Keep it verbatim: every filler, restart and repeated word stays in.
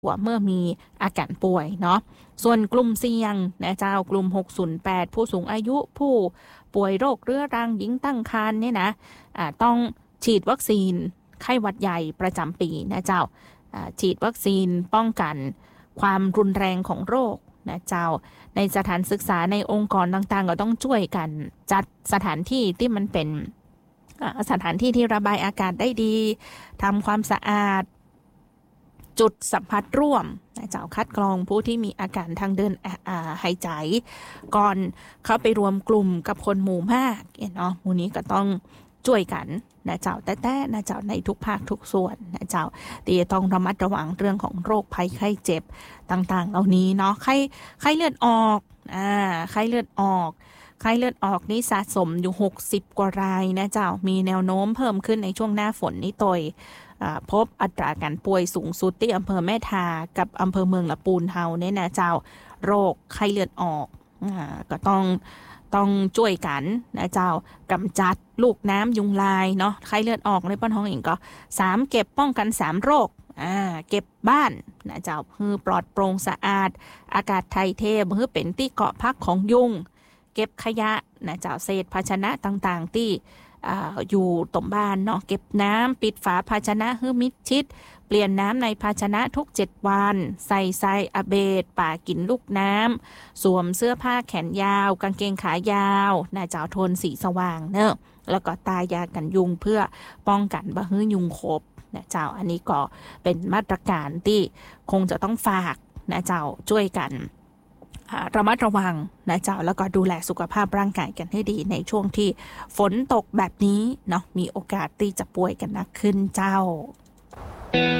ว่าเมื่อมีอาการป่วยเนาะส่วนกลุ่มเสี่ยงนะเจ้ากลุ่มหกศูนย์แปดผู้สูงอายุผู้ป่วยโรคเรื้อรังหญิงตั้งครรภ์เนี่ยนะะต้องฉีดวัคซีนไข้หวัดใหญ่ประจำปีนะเจ้าฉีดวัคซีนป้องกันความรุนแรงของโรคนะเจ้าในสถานศึกษาในองค์กรต่างๆก็ต้องช่วยกันจัดสถานที่ที่มันเป็นสถานที่ที่ระบายอากาศได้ดีทำความสะอาดจุดสัมผัสร่วมนะเจ้าคัดกรองผู้ที่มีอาการทางเดินหายใจก่อนเข้าไปรวมกลุ่มกับคนหมู่มากเนาะหมู่นี้ก็ต้องช่วยกันนะเจ้าแต่แต่นะเจ้าในทุกภาคทุกส่วนนะเจ้าที่จะต้องระมัดระวังเรื่องของโรคภัยไข้เจ็บต่างๆเหล่านี้เนาะไข้ไข้เลือดออกอ่าไข้เลือดออกไข้เลือดออกนี่สะสมอยู่หกสิบกว่ารายนะเจ้ามีแนวโน้มเพิ่มขึ้นในช่วงหน้าฝนนี้โดยพบอัตราการป่วยสูงสุดที่อำเภอแม่ทากับอำเภอเมืองละปูนเฮาเนี่ยนะเจ้าโรคไข้เลือดออกอ่าก็ต้องต้องช่วยกันนะเจ้ากำจัดลูกน้ำยุงลายเนาะไข้เลือดออกในป้อนท้องเองก็สามเก็บป้องกันสามโรคอ่าเก็บบ้านนะเจ้าเพื่อปลอดโปร่งสะอาดอากาศไทยเทเพื่อเป็นที่เกาะพักของยุงเก็บขยะนะเจ้าเศษภาชนะต่างๆที่อยู่ตรงบ้านเนาะเก็บน้ำปิดฝาภาชนะให้มิดชิดเปลี่ยนน้ำในภาชนะทุกเจ็ดวันใส่ไซอะเบดป่ากินลูกน้ำสวมเสื้อผ้าแขนยาวกางเกงขายาวนะเจ้าโทนสีสว่างเนอะแล้วก็ตายากันยุงเพื่อป้องกันบ่ให้ยุงคบนะเจ้าอันนี้ก็เป็นมาตรการที่คงจะต้องฝากนะเจ้าช่วยกันระมัดระวังนะเจ้าแล้วก็ดูแลสุขภาพร่างกายกันให้ดีในช่วงที่ฝนตกแบบนี้เนาะมีโอกาสที่จะป่วยกันหนักขึ้นเจ้า